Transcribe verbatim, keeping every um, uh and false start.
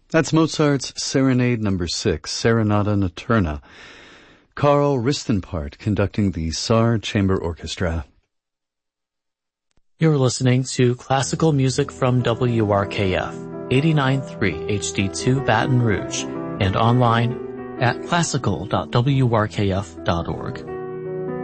That's Mozart's Serenade Number Six, Serenata Notturna. Carl Ristenpart conducting the Saar Chamber Orchestra. You're listening to classical music from W R K F, eighty-nine point three H D two Baton Rouge, and online at classical dot w r k f dot org.